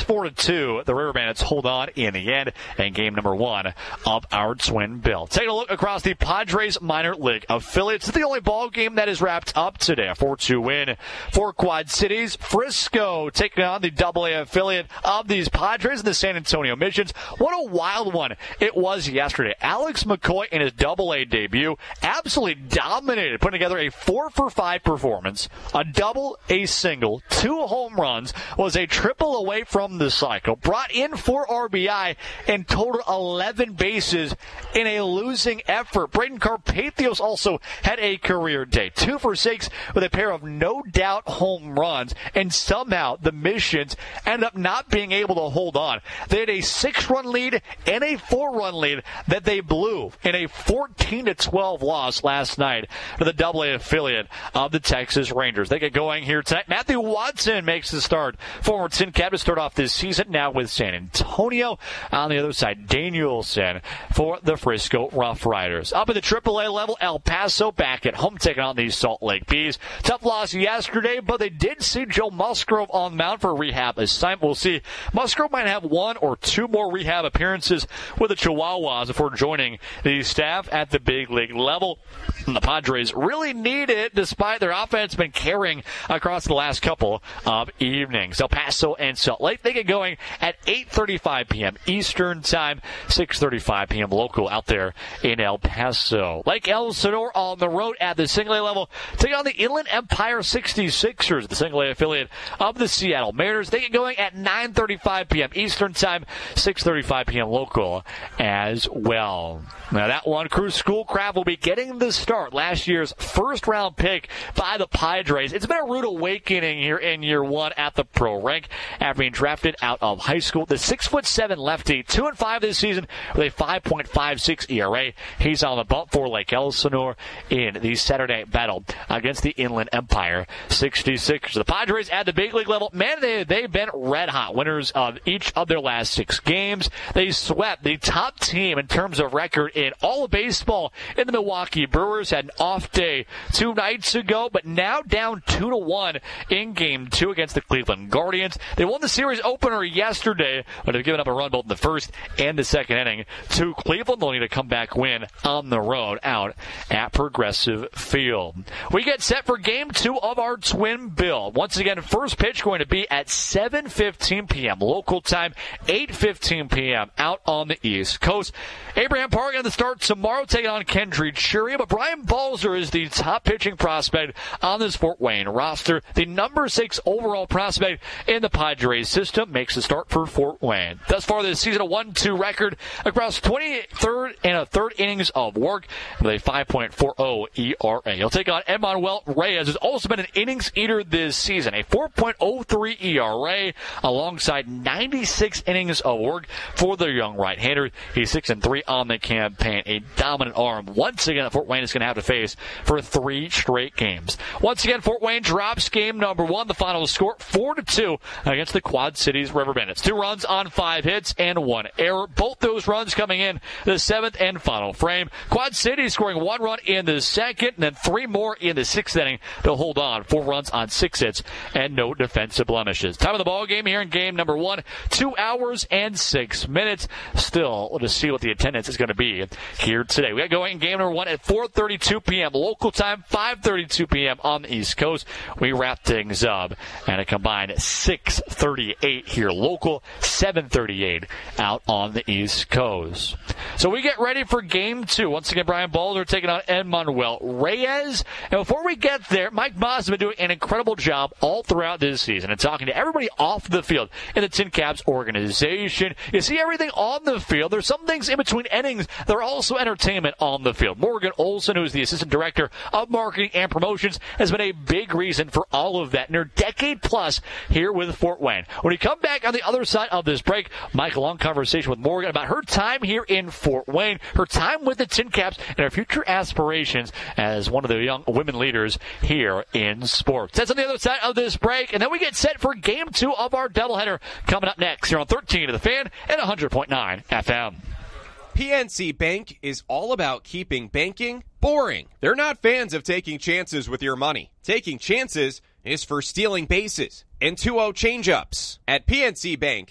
Padres 4-2. The River Bandits hold on in the end in game number 1 of our Twin Bill. Taking a look across the Padres minor league affiliates. It's the only ball game that is wrapped up today. A 4-2 win for Quad Cities. Frisco taking on the AA affiliate of these Padres and the San Antonio Missions. What a wild one it was yesterday. Alex McCoy in his AA debut absolutely dominated, putting together a 4-for-5 performance, a double, a single, 2 home runs, was a triple away from the cycle, brought in 4 RBI, and totaled 11 bases in a losing effort. Braden Carpathios also had a career day, 2 for 6 with a pair of no doubt home runs, and somehow the Missions ended up not being able to hold on. They had a 6-run lead and a 4-run lead that they blew in a 14-12 loss last night to the AA affiliate of the Texas Rangers. They get going here tonight. Matthew Watson makes the start. Former Tin Cap to start off this season, now with San Antonio. On the other side, Danielson for the Frisco Rough Riders. Up at the AAA level, El Paso back at home taking on the Salt Lake Bees. Tough loss yesterday, but they did see Joe Musgrove on the mound for a rehab assignment. We'll see. Musgrove might have 1 or 2 more rehab appearances with the Chihuahuas before joining the staff at the big league level. And the Padres really need it, despite their offense been carrying across the last couple of evenings. El Paso and Salt Lake, they get going at 8:35 p.m. Eastern Time, 6:35 p.m. local out there in El Paso. Lake Elsinore on the road at the single A level, taking on the Inland Empire 66ers, the single A affiliate of the Seattle Mariners. They get going at 9:35 p.m. Eastern Time, 6:35 p.m. local as well. Now that one, Cruz Schoolcraft will be getting the start. Last year's first-round pick by the Padres. It's been a rude awakening here in year 1 at the pro rank after being drafted out of high school. The 6'7" lefty, 2-5 this season with a 5.56 ERA. He's on the bump for Lake Elsinore in the Saturday battle against the Inland Empire 66. The Padres at the big league level, man, they've been red hot. Winners of each of their last 6 games. They swept the top team in terms of record in all of baseball in the Milwaukee Brewers. Had an off day 2 nights ago, but now down 2-1 in game 2 against the Cleveland Guardians. They won the series opener yesterday, but have given up a run both in the first and the second inning to Cleveland. They'll need a comeback win on the road out at Progressive Field. We get set for game 2 of our Twin Bill. Once again, first pitch going to be at 7:15 p.m. local time, 8:15 p.m. out on the East Coast. Abraham Park on the start tomorrow, taking on Kendry Churia, but Brian Balzer is the top pitching prospect on this Fort Wayne roster. The number 6 overall prospect in the Padres system makes the start for Fort Wayne. Thus far this season, a 1-2 record across 23rd and a third innings of work with a 5.40 ERA. He'll take on Emmanuel Reyes, who's also been an innings eater this season, a 4.03 ERA alongside 96 innings of work for the young right-hander. He's 6-3 on the campaign, a dominant arm. Once again, Fort Wayne is going to have to face for 3 straight games. Once again, Fort Wayne drops game number 1. The final score 4-2 against the Quad Cities River Bandits. 2 runs on 5 hits and 1 error. Both those runs coming in the 7th and final frame. Quad Cities scoring 1 run in the 2nd and then 3 more in the 6th inning. They'll hold on. 4 runs on 6 hits and no defensive blemishes. Time of the ball game here in game number 1, 2 hours and 6 minutes. Still, we'll just see what the attendance is going to be here today. We got going in game number 1 at 4:32 p.m. local time, 5:32 p.m. on the East Coast. We wrap things up at a combined 6:38 here local, 7:38 out on the East Coast. So we get ready for game 2. Once again, Brian Balzer taking on Emmanuel Reyes. And before we get there, Mike Moss has been doing an incredible job all throughout this season and talking to everybody off the field in the Tin Caps organization. You see everything on the field. There's some things in between innings that are also entertainment on the field. Morgan Olson, who is the assistant director of marketing and promotions, has been a big reason for all of that in her decade plus here with Fort Wayne. When we come back on the other side of this break, Mike, a long conversation with Morgan about her time here in Fort Wayne, her time with the Tin Caps, and her future aspirations as one of the young women leaders here in sports. That's on the other side of this break, and then we get set for game 2 of our doubleheader coming up next here on 13 of the Fan and 100.9 FM. PNC Bank is all about keeping banking boring. They're not fans of taking chances with your money. Taking chances is for stealing bases and 2-0 change-ups. At PNC Bank,